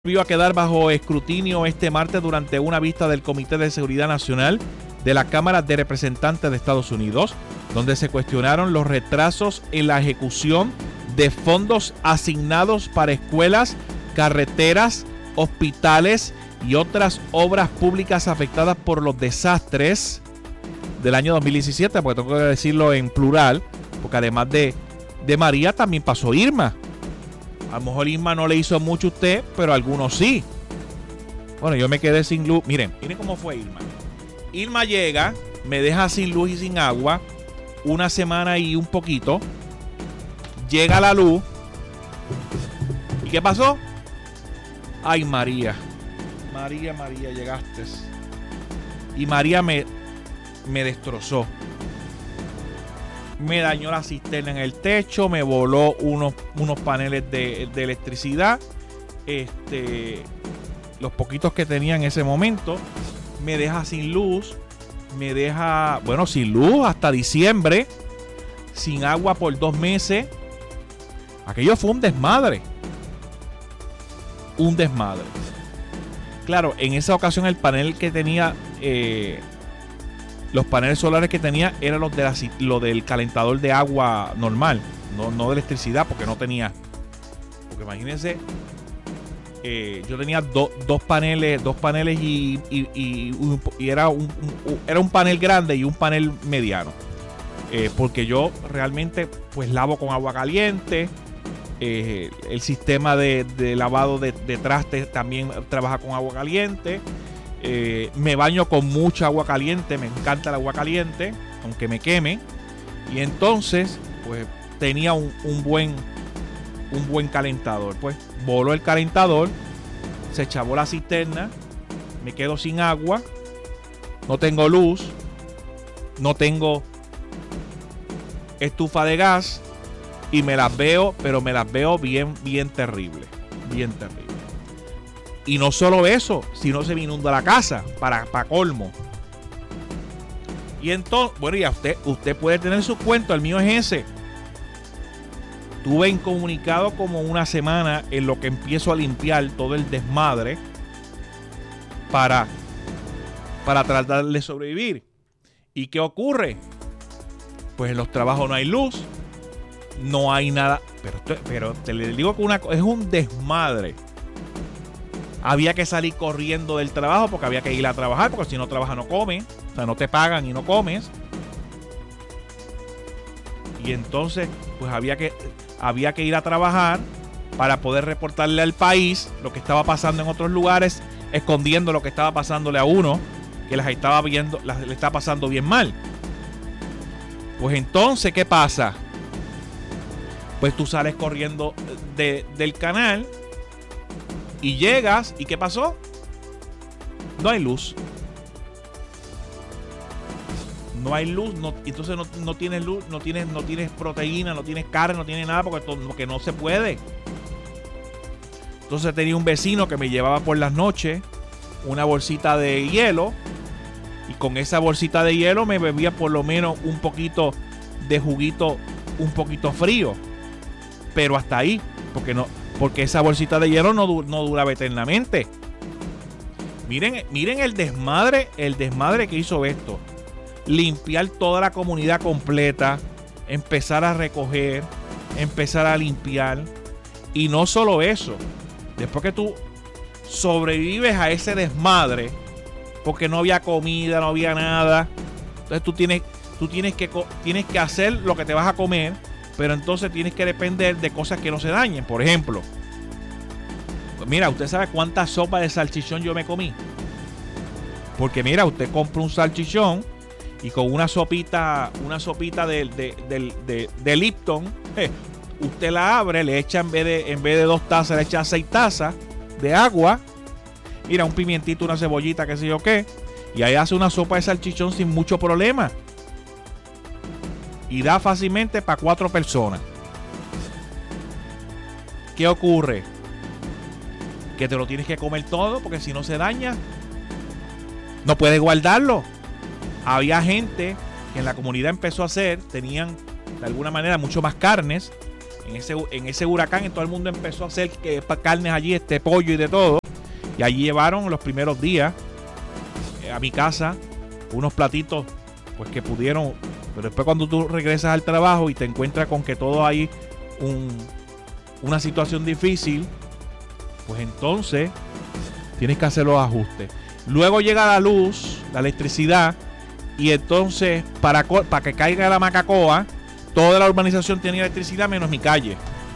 Volvió a quedar bajo escrutinio este martes durante una vista del Comité de Seguridad Nacional de la Cámara de Representantes de Estados Unidos, donde se cuestionaron los retrasos en la ejecución de fondos asignados para escuelas, carreteras, hospitales y otras obras públicas afectadas por los desastres del año 2017, porque tengo que decirlo en plural, porque además de María también pasó Irma. A lo mejor Irma no le hizo mucho a usted, pero a algunos sí. Bueno, yo me quedé sin luz. Miren cómo fue Irma. Irma llega, me deja sin luz y sin agua una semana y un poquito. Llega la luz. ¿Y qué pasó? Ay, María, llegaste. Y María me destrozó. Me dañó la cisterna en el techo, me voló unos paneles de electricidad, los poquitos que tenía en ese momento. Me deja sin luz, sin luz hasta diciembre, sin agua por 2 meses. Aquello fue un desmadre. Claro, en esa ocasión el panel que tenía, los paneles solares que tenía eran lo del calentador de agua normal, no de electricidad, porque no tenía. Porque imagínense, yo tenía dos paneles y era un panel grande y un panel mediano. Porque yo realmente pues lavo con agua caliente. El sistema de lavado de trastes también trabaja con agua caliente. Me baño con mucha agua caliente, me encanta el agua caliente, aunque me queme. Y entonces, pues tenía un buen calentador. Pues voló el calentador, se chavó la cisterna, me quedo sin agua, no tengo luz, no tengo estufa de gas y me las veo bien terrible. Y no solo eso, sino se me inunda la casa para colmo. Y entonces, bueno, ya usted puede tener su cuento, el mío es ese. Tuve incomunicado como una semana en lo que empiezo a limpiar todo el desmadre para tratar de sobrevivir. ¿Y qué ocurre? Pues en los trabajos no hay luz, no hay nada. Pero te le digo que es un desmadre. Había que salir corriendo del trabajo porque había que ir a trabajar, porque si no trabajas no comes. O sea, no te pagan y no comes. Y entonces, pues había que ir a trabajar para poder reportarle al país lo que estaba pasando en otros lugares, escondiendo lo que estaba pasándole a uno, que le está pasando bien mal. Pues entonces, ¿qué pasa? Pues tú sales corriendo del canal y llegas, ¿y qué pasó? No hay luz. Entonces no tienes luz, no tienes proteína, no tienes carne, no tienes nada porque no se puede. Entonces tenía un vecino que me llevaba por las noches una bolsita de hielo y con esa bolsita de hielo me bebía por lo menos un poquito de juguito un poquito frío. Pero hasta ahí, porque esa bolsita de hielo no duraba eternamente. Miren el desmadre que hizo esto. Limpiar toda la comunidad completa, empezar a recoger, empezar a limpiar. Y no solo eso, después que tú sobrevives a ese desmadre, porque no había comida, no había nada, entonces tú tienes que hacer lo que te vas a comer, pero entonces tienes que depender de cosas que no se dañen. Por ejemplo, mira, ¿usted sabe cuántas sopas de salchichón yo me comí? Porque mira, usted compra un salchichón y con una sopita de Lipton, usted la abre, le echa en vez de 2 tazas, le echa 6 tazas de agua. Mira, un pimientito, una cebollita, qué sé yo qué. Y ahí hace una sopa de salchichón sin mucho problema. Y da fácilmente para 4 personas. ¿Qué ocurre? Que te lo tienes que comer todo porque si no se daña. No puedes guardarlo. Había gente que en la comunidad empezó a hacer, tenían de alguna manera mucho más carnes, En ese huracán, todo el mundo empezó a hacer carnes allí, pollo y de todo. Y allí llevaron los primeros días a mi casa unos platitos pues que pudieron. Pero después cuando tú regresas al trabajo y te encuentras con que todo hay una situación difícil, pues entonces tienes que hacer los ajustes. Luego llega la luz, la electricidad, y entonces para que caiga la macacoa, toda la urbanización tiene electricidad menos mi calle.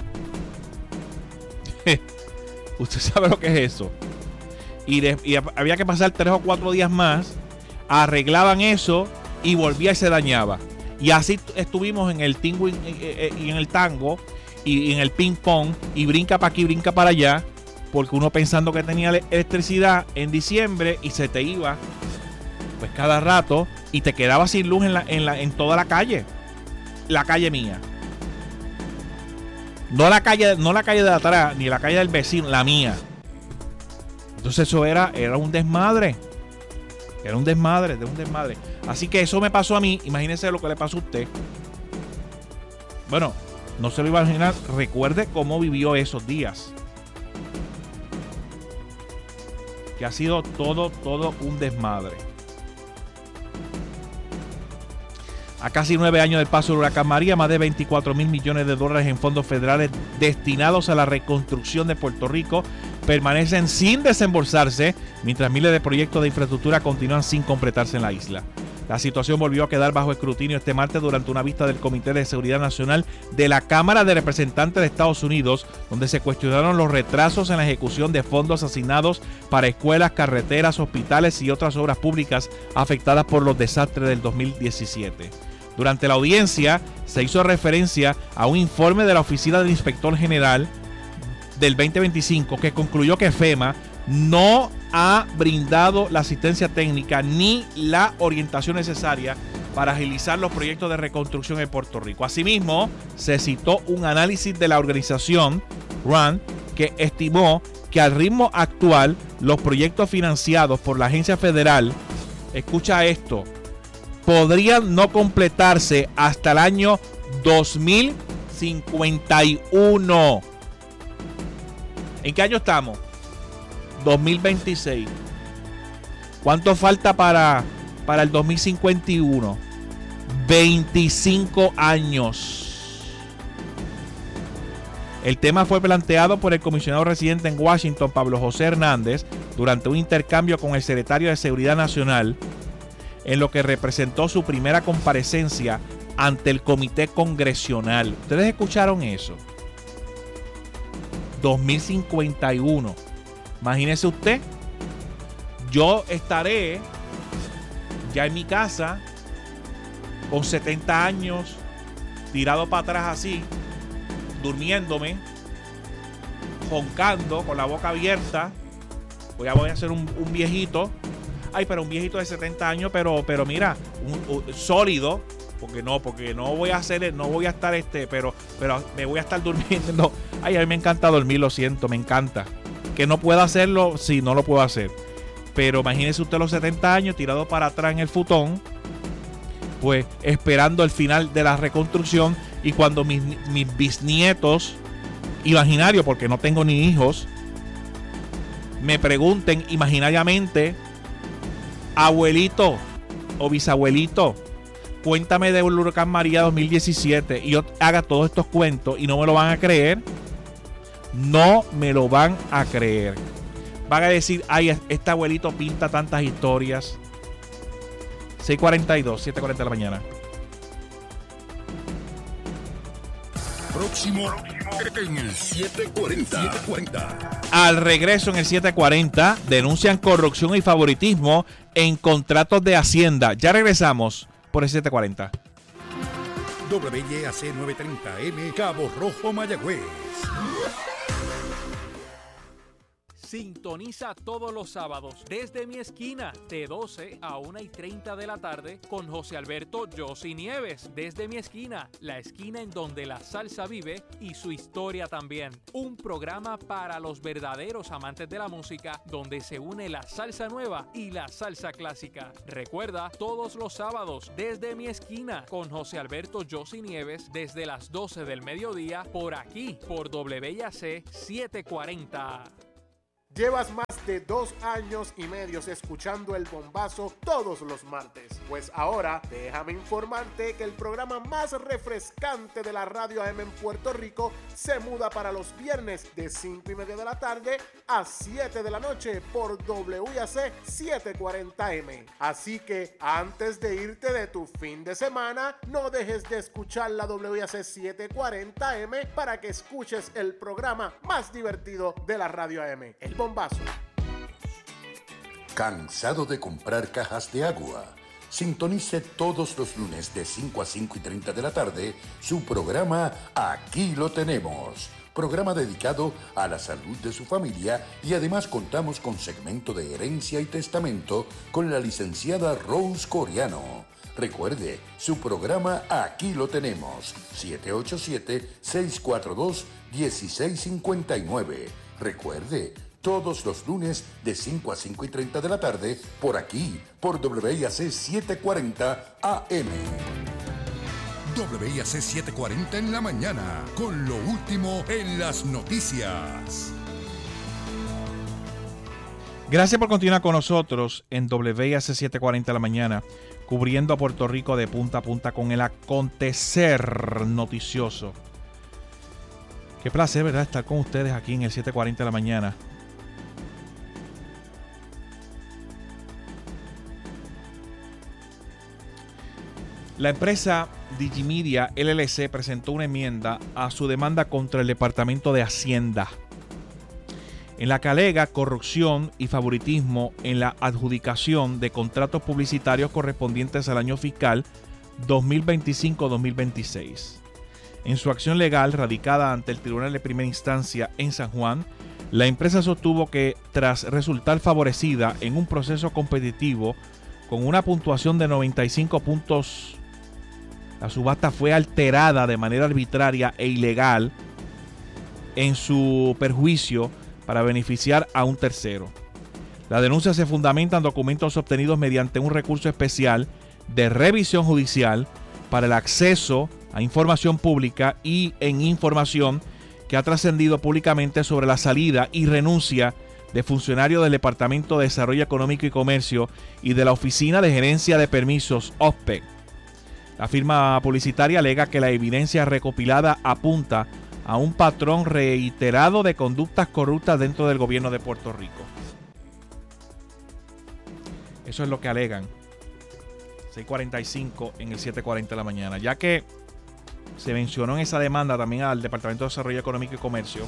Usted sabe lo que es eso. Y había que pasar 3 o 4 días más, arreglaban eso y volvía y se dañaba. Y así estuvimos en el tingo y en el tango y en el ping pong, y brinca para aquí, brinca para allá, porque uno pensando que tenía electricidad en diciembre y se te iba pues cada rato y te quedaba sin luz en toda la calle mía. No la calle de atrás, ni la calle del vecino, la mía. Entonces eso era un desmadre. Era un desmadre. Así que eso me pasó a mí. Imagínense lo que le pasó a usted. Bueno, no se lo iba a imaginar. Recuerde cómo vivió esos días. Que ha sido todo un desmadre. A casi 9 años del paso del huracán María, más de 24 mil millones de dólares en fondos federales destinados a la reconstrucción de Puerto Rico permanecen sin desembolsarse, mientras miles de proyectos de infraestructura continúan sin completarse en la isla. La situación volvió a quedar bajo escrutinio este martes durante una vista del Comité de Seguridad Nacional de la Cámara de Representantes de Estados Unidos, donde se cuestionaron los retrasos en la ejecución de fondos asignados para escuelas, carreteras, hospitales y otras obras públicas afectadas por los desastres del 2017. Durante la audiencia se hizo referencia a un informe de la Oficina del Inspector General del 2025 que concluyó que FEMA no ha brindado la asistencia técnica ni la orientación necesaria para agilizar los proyectos de reconstrucción en Puerto Rico. Asimismo, se citó un análisis de la organización RAND que estimó que al ritmo actual los proyectos financiados por la agencia federal, escucha esto, podrían no completarse hasta el año 2051. ¿En qué año estamos? 2026. ¿Cuánto falta para el 2051? 25 años. El tema fue planteado por el comisionado residente en Washington, Pablo José Hernández, durante un intercambio con el secretario de Seguridad Nacional, en lo que representó su primera comparecencia ante el comité congresional. ¿Ustedes escucharon eso? 2051. Imagínese usted, yo estaré ya en mi casa con 70 años, tirado para atrás así, durmiéndome, roncando, con la boca abierta. Voy a ser un viejito. Ay, pero un viejito de 70 años, pero mira, sólido, porque no voy a hacer, no voy a estar pero me voy a estar durmiendo. Ay, a mí me encanta dormir, lo siento, me encanta. Que no pueda hacerlo, sí, no lo puedo hacer. Pero imagínese usted los 70 años tirado para atrás en el futón, pues esperando el final de la reconstrucción, y cuando mis bisnietos imaginarios, porque no tengo ni hijos, me pregunten imaginariamente, abuelito o bisabuelito, cuéntame del huracán María 2017, y yo haga todos estos cuentos y no me lo van a creer. No me lo van a creer. Van a decir, ay, este abuelito pinta tantas historias. 6:42, 7:40 de la mañana. Próximo en el 740. Al regreso en el 7:40, denuncian corrupción y favoritismo en contratos de Hacienda. Ya regresamos por el 7:40. WYAC 930M, Cabo Rojo, Mayagüez. Sintoniza todos los sábados desde mi esquina de 12 a 1:30 de la tarde con José Alberto Yossi Nieves. Desde mi esquina, la esquina en donde la salsa vive y su historia también. Un programa para los verdaderos amantes de la música donde se une la salsa nueva y la salsa clásica. Recuerda, todos los sábados desde mi esquina con José Alberto Yossi Nieves desde las 12 del mediodía por aquí, por WIAC 740. Llevas más de 2 años y medio escuchando El Bombazo todos los martes. Pues ahora déjame informarte que el programa más refrescante de la radio AM en Puerto Rico se muda para los viernes de 5:30 de la tarde a 7 de la noche por WIAC 740M. Así que antes de irte de tu fin de semana, no dejes de escuchar la WIAC 740M para que escuches el programa más divertido de la radio AM. El Bombazo. ¿Cansado de comprar cajas de agua? Sintonice todos los lunes de 5 a 5:30 de la tarde su programa Aquí lo tenemos. Programa dedicado a la salud de su familia y además contamos con segmento de herencia y testamento con la licenciada Rose Coriano. Recuerde, su programa Aquí lo tenemos. 787-642-1659. Recuerde, todos los lunes de 5 a 5:30 de la tarde, por aquí, por WIAC 740 AM. WIAC 740 en la mañana, con lo último en las noticias. Gracias por continuar con nosotros en WIAC 740 en la mañana, cubriendo a Puerto Rico de punta a punta con el acontecer noticioso. Qué placer, ¿verdad?, estar con ustedes aquí en el 740 de la mañana. La empresa Digimedia LLC presentó una enmienda a su demanda contra el Departamento de Hacienda, en la que alega corrupción y favoritismo en la adjudicación de contratos publicitarios correspondientes al año fiscal 2025-2026. En su acción legal radicada ante el Tribunal de Primera Instancia en San Juan, la empresa sostuvo que tras resultar favorecida en un proceso competitivo con una puntuación de 95 puntos, la subasta fue alterada de manera arbitraria e ilegal en su perjuicio para beneficiar a un tercero. La denuncia se fundamenta en documentos obtenidos mediante un recurso especial de revisión judicial para el acceso a información pública y en información que ha trascendido públicamente sobre la salida y renuncia de funcionarios del Departamento de Desarrollo Económico y Comercio y de la Oficina de Gerencia de Permisos, OSPE. La firma publicitaria alega que la evidencia recopilada apunta a un patrón reiterado de conductas corruptas dentro del gobierno de Puerto Rico. Eso es lo que alegan. 6:45 en el 7:40 de la mañana. Ya que se mencionó en esa demanda también al Departamento de Desarrollo Económico y Comercio,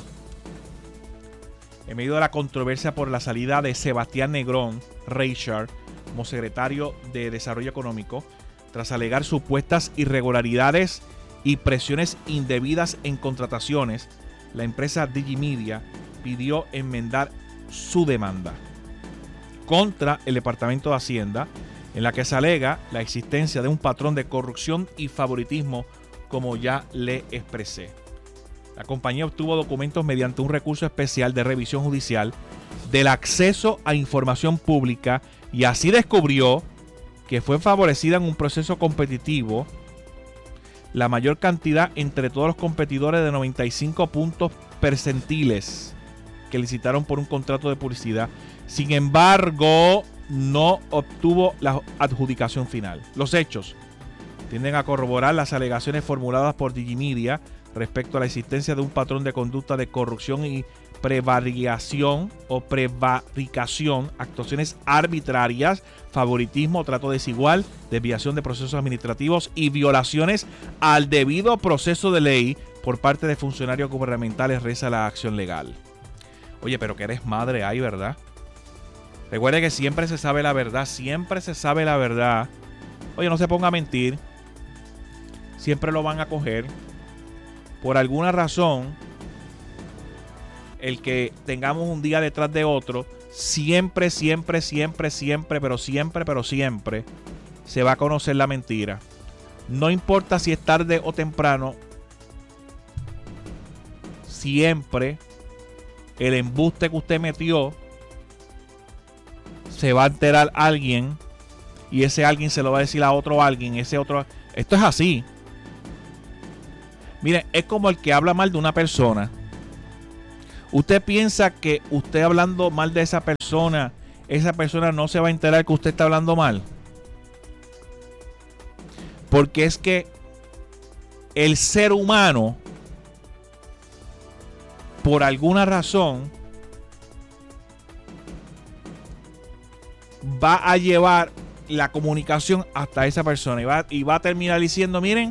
en medio de la controversia por la salida de Sebastián Negrón Reichard como secretario de Desarrollo Económico, tras alegar supuestas irregularidades y presiones indebidas en contrataciones, la empresa Digimedia pidió enmendar su demanda contra el Departamento de Hacienda, en la que se alega la existencia de un patrón de corrupción y favoritismo, como ya le expresé. La compañía obtuvo documentos mediante un recurso especial de revisión judicial del acceso a información pública y así descubrió que fue favorecida en un proceso competitivo la mayor cantidad entre todos los competidores de 95 puntos percentiles que licitaron por un contrato de publicidad. Sin embargo, no obtuvo la adjudicación final. Los hechos tienden a corroborar las alegaciones formuladas por Digimedia respecto a la existencia de un patrón de conducta de corrupción y prevaricación, actuaciones arbitrarias, favoritismo, trato desigual, desviación de procesos administrativos y violaciones al debido proceso de ley por parte de funcionarios gubernamentales, reza la acción legal. Oye, pero que eres madre ahí, ¿verdad? Recuerde que siempre se sabe la verdad, siempre se sabe la verdad. Oye, no se ponga a mentir. Siempre lo van a coger. Por alguna razón, el que tengamos un día detrás de otro, siempre se va a conocer la mentira. No importa si es tarde o temprano, siempre el embuste que usted metió se va a enterar alguien, y ese alguien se lo va a decir a otro alguien, ese otro. Esto es así. Miren, es como el que habla mal de una persona. Usted piensa que usted hablando mal de esa persona no se va a enterar que usted está hablando mal. Porque es que el ser humano, por alguna razón, va a llevar la comunicación hasta esa persona y va a terminar diciendo, miren,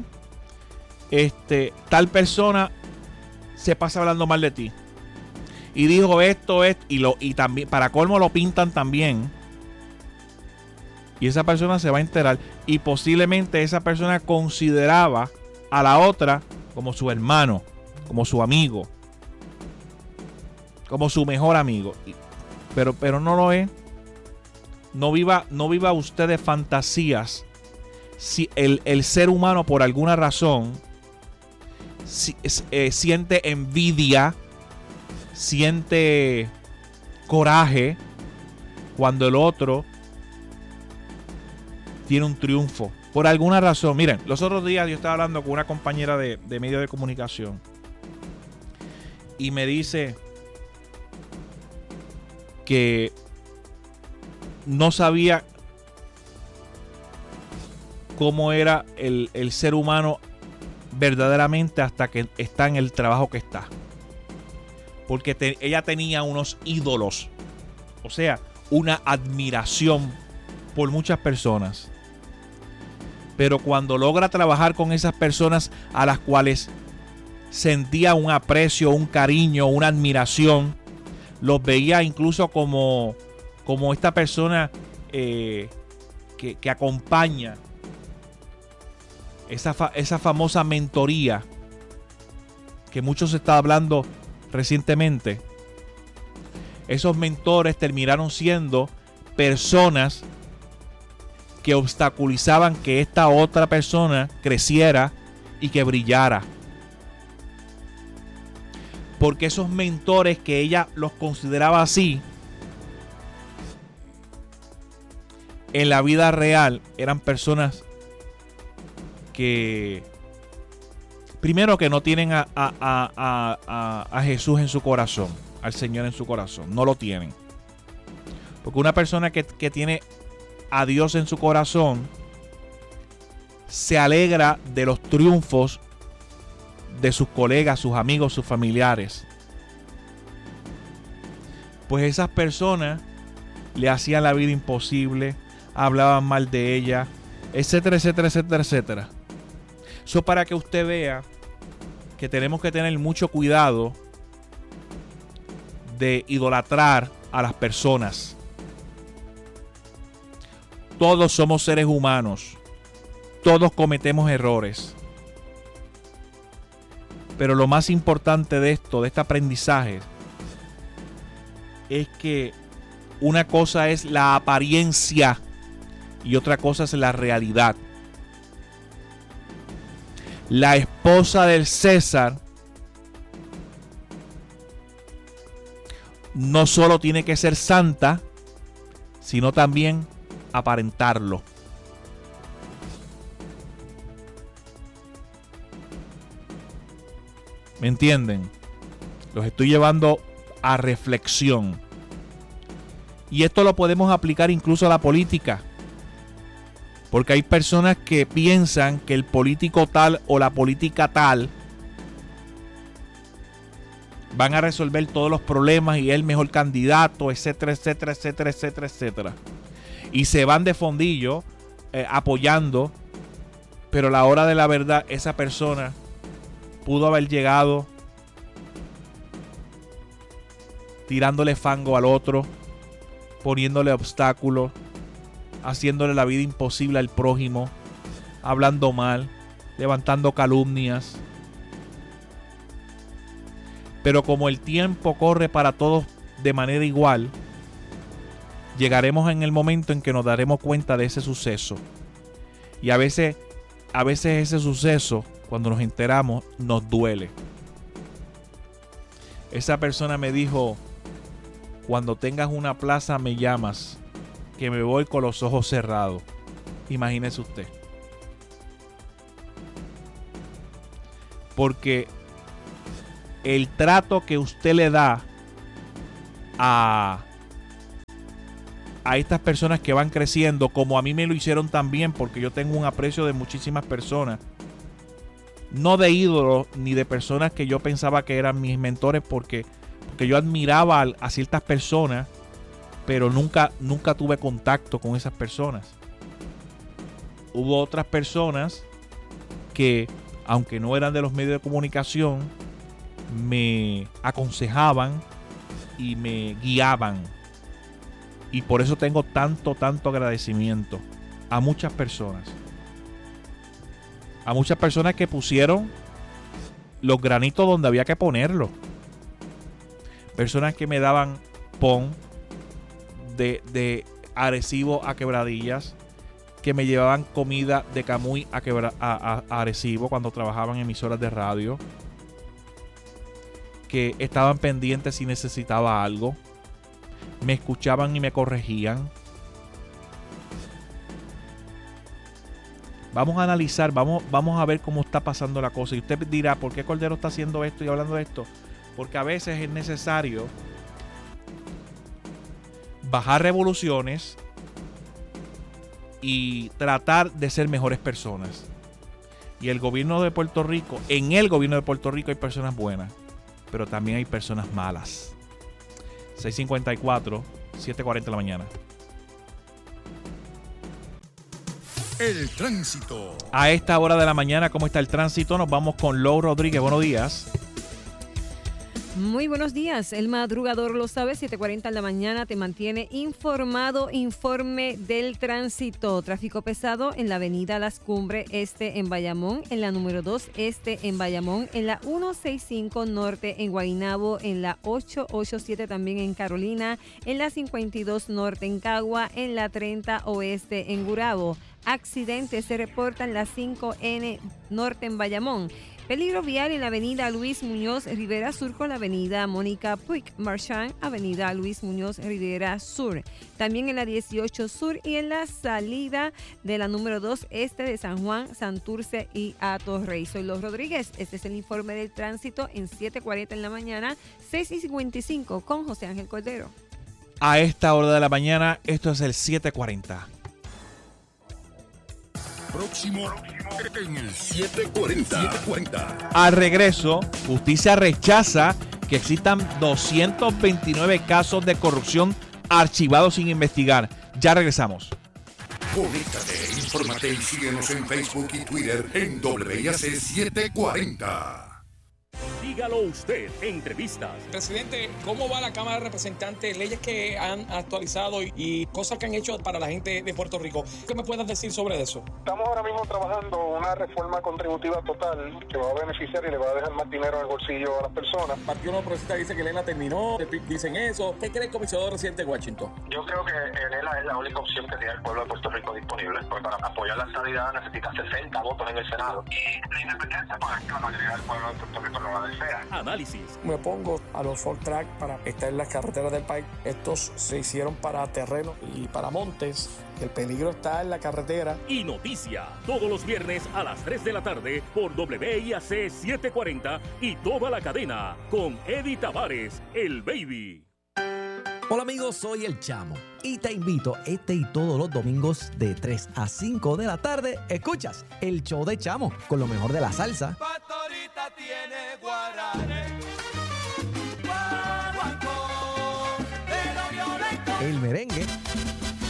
tal persona se pasa hablando mal de ti y dijo esto y también para colmo lo pintan también, y esa persona se va a enterar, y posiblemente esa persona consideraba a la otra como su hermano, como su amigo, como su mejor amigo, pero no lo es. No viva usted de fantasías. Si el ser humano por alguna razón siente envidia, siente coraje cuando el otro tiene un triunfo. Por alguna razón. Miren, los otros días yo estaba hablando con una compañera de medio de comunicación y me dice que no sabía cómo era el ser humano verdaderamente hasta que está en el trabajo que está. Porque ella tenía unos ídolos, o sea, una admiración por muchas personas. Pero cuando logra trabajar con esas personas a las cuales sentía un aprecio, un cariño, una admiración, los veía incluso como esta persona que acompaña esa famosa mentoría que mucho se está hablando recientemente. Esos mentores terminaron siendo personas que obstaculizaban que esta otra persona creciera y que brillara. Porque esos mentores que ella los consideraba así, en la vida real eran personas que, primero, que no tienen a Jesús en su corazón, al Señor en su corazón, no lo tienen. Porque una persona que tiene a Dios en su corazón se alegra de los triunfos de sus colegas, sus amigos, sus familiares. Pues esas personas le hacían la vida imposible, hablaban mal de ella, etcétera, etcétera, etcétera, etcétera. Eso para que usted vea que tenemos que tener mucho cuidado de idolatrar a las personas. Todos somos seres humanos. Todos cometemos errores. Pero lo más importante de este aprendizaje, es que una cosa es la apariencia y otra cosa es la realidad. La esposa del César no solo tiene que ser santa, sino también aparentarlo. ¿Me entienden? Los estoy llevando a reflexión. Y esto lo podemos aplicar incluso a la política. Porque hay personas que piensan que el político tal o la política tal van a resolver todos los problemas y es el mejor candidato, etcétera, etcétera, etcétera, etcétera, etcétera. Y se van de fondillo apoyando, pero a la hora de la verdad esa persona pudo haber llegado tirándole fango al otro, poniéndole obstáculos, haciéndole la vida imposible al prójimo, hablando mal, levantando calumnias. Pero como el tiempo corre para todos de manera igual, llegaremos en el momento en que nos daremos cuenta de ese suceso. Y a veces ese suceso, cuando nos enteramos, nos duele. Esa persona me dijo: cuando tengas una plaza me llamas, que me voy con los ojos cerrados. Imagínese usted. Porque el trato que usted le da a estas personas que van creciendo, como a mí me lo hicieron también, porque yo tengo un aprecio de muchísimas personas, no de ídolos ni de personas que yo pensaba que eran mis mentores, porque yo admiraba a ciertas personas, pero nunca tuve contacto con esas personas. Hubo otras personas que, aunque no eran de los medios de comunicación, me aconsejaban y me guiaban. Y por eso tengo tanto agradecimiento a muchas personas. A muchas personas que pusieron los granitos donde había que ponerlos. Personas que me daban pon de Arecibo a Quebradillas, que me llevaban comida de Camuy a Arecibo cuando trabajaban en emisoras de radio, que estaban pendientes si necesitaba algo, me escuchaban y me corregían. Vamos a analizar, vamos a ver cómo está pasando la cosa. Y usted dirá: ¿por qué Cordero está haciendo esto y hablando de esto? Porque a veces es necesario bajar revoluciones y tratar de ser mejores personas. Y el gobierno de Puerto Rico, en el gobierno de Puerto Rico hay personas buenas, pero también hay personas malas. 6:54, 7:40 de la mañana. El tránsito. A esta hora de la mañana, ¿cómo está el tránsito? Nos vamos con Lou Rodríguez. Buenos días. Muy buenos días. El madrugador lo sabe, 7:40 de la mañana te mantiene informado. Informe del tránsito. Tráfico pesado en la avenida Las Cumbres Este en Bayamón, en la número 2 Este en Bayamón, en la 165 Norte en Guaynabo, en la 887 también en Carolina, en la 52 Norte en Cagua, en la 30 Oeste en Gurabo. Accidentes se reportan en la 5N Norte en Bayamón. Peligro vial en la avenida Luis Muñoz Rivera Sur con la avenida Mónica Puig Marchand, avenida Luis Muñoz Rivera Sur. También en la 18 Sur y en la salida de la número 2 Este de San Juan, Santurce y Atorrey. Soy Lou Rodríguez. Este es el informe del tránsito en 7:40 en la mañana, 6:55 con José Ángel Cordero. A esta hora de la mañana, esto es el 7:40. Próximo en el 7:40. Al regreso, justicia rechaza que existan 229 casos de corrupción archivados sin investigar. Ya regresamos. Conéctate, infórmate y síguenos en Facebook y Twitter en WIAC 740. Dígalo usted, entrevistas. Presidente, ¿cómo va la Cámara de Representantes? Leyes que han actualizado y cosas que han hecho para la gente de Puerto Rico. ¿Qué me puedes decir sobre eso? Estamos ahora mismo trabajando una reforma contributiva total que va a beneficiar y le va a dejar más dinero en el bolsillo a las personas. El Partido Nuevo Progresista dice que Elena terminó, el PIB dicen eso. ¿Qué cree el comisionado residente de Washington? Yo creo que Elena es la única opción que tiene el pueblo de Puerto Rico disponible. Porque para apoyar la estabilidad necesita 60 votos en el Senado. Y la independencia, pues la mayoría del pueblo de Puerto Rico no la desea. Análisis. Me opongo a los Ford Track para estar en las carreteras del país. Estos se hicieron para terreno y para montes. El peligro está en la carretera. Y noticia, todos los viernes a las 3 de la tarde por WIAC 740 y toda la cadena con Eddie Tavares, el Baby. Hola amigos, soy El Chamo y te invito este y todos los domingos de 3 a 5 de la tarde. Escuchas el show de Chamo con lo mejor de la salsa, Pastorita tiene guaranes, el merengue